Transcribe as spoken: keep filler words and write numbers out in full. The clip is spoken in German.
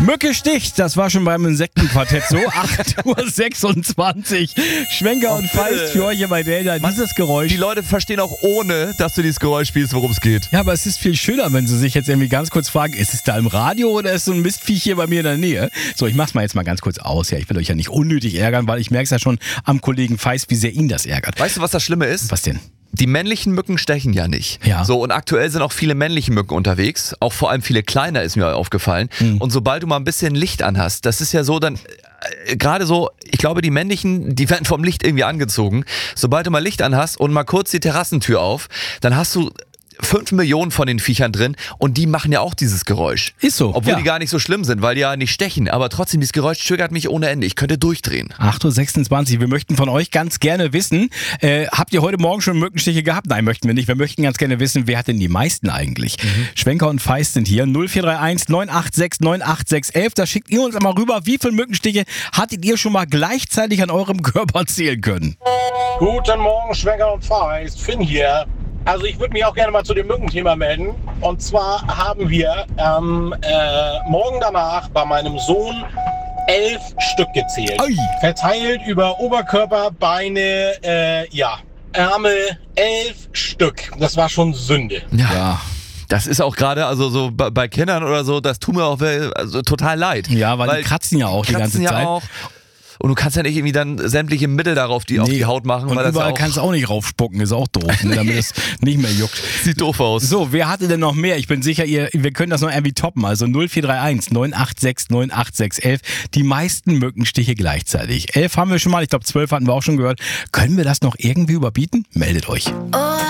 Mücke sticht, das war schon beim Insektenquartett so. acht Uhr sechsundzwanzig. Schwenker und Feist für euch hier bei Delta. Dieses Geräusch. Die Leute verstehen auch ohne, dass du dieses Geräusch spielst, worum es geht. Ja, aber es ist viel schöner, wenn sie sich jetzt irgendwie ganz kurz fragen, ist es da im Radio oder ist so ein Mistviech hier bei mir in der Nähe? So, ich mach's mal jetzt mal ganz kurz aus. Ja, ich will euch ja nicht unnötig ärgern, weil ich merke es ja schon am Kollegen Feist, wie sehr ihn das ärgert. Weißt du, was das Schlimme ist? Was denn? Die männlichen Mücken stechen ja nicht. Ja. So, und aktuell sind auch viele männliche Mücken unterwegs. Auch vor allem viele kleiner ist mir aufgefallen. Mhm. Und sobald du mal ein bisschen Licht anhast, das ist ja so dann, äh, gerade so, ich glaube, die männlichen, die werden vom Licht irgendwie angezogen. Sobald du mal Licht anhast und mal kurz die Terrassentür auf, dann hast du fünf Millionen von den Viechern drin und die machen ja auch dieses Geräusch. Ist so. Obwohl ja. die gar nicht so schlimm sind, weil die ja nicht stechen. Aber trotzdem, dieses Geräusch triggert mich ohne Ende. Ich könnte durchdrehen. acht Uhr sechsundzwanzig. Wir möchten von euch ganz gerne wissen, äh, habt ihr heute Morgen schon Mückenstiche gehabt? Nein, möchten wir nicht. Wir möchten ganz gerne wissen, wer hat denn die meisten eigentlich? Mhm. Schwenker und Feist sind hier. null vier drei eins neun acht sechs neun acht sechs eins eins. Da schickt ihr uns einmal rüber, wie viele Mückenstiche hattet ihr schon mal gleichzeitig an eurem Körper zählen können? Guten Morgen, Schwenker und Feist. Finn hier. Also ich würde mich auch gerne mal zu dem Mückenthema melden. Und zwar haben wir ähm, äh, morgen danach bei meinem Sohn elf Stück gezählt. Oi. Verteilt über Oberkörper, Beine, äh, ja, Ärmel, elf Stück. Das war schon Sünde. Ja. Ja. Das ist auch gerade, also so bei, bei Kindern oder so, das tut mir auch also, total leid. Ja, weil, weil die kratzen ja auch die ganze ja Zeit. Auch. Und du kannst ja nicht irgendwie dann sämtliche Mittel darauf die nee. auf die Haut machen. Und weil das überall auch kannst du auch nicht raufspucken, ist auch doof, ne, damit es nicht mehr juckt. Sieht doof aus. So, wer hatte denn noch mehr? Ich bin sicher, ihr, wir können das noch irgendwie toppen. Also null vier drei eins neun acht sechs neun acht sechs eins eins. Die meisten Mückenstiche gleichzeitig. elf haben wir schon mal, ich glaube zwölf hatten wir auch schon gehört. Können wir das noch irgendwie überbieten? Meldet euch. Oh.